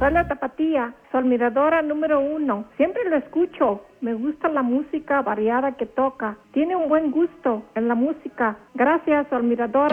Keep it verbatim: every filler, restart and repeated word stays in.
Soy la Tapatía, su admiradora número uno. Siempre lo escucho. Me gusta la música variada que toca. Tiene un buen gusto en la música. Gracias, su admiradora.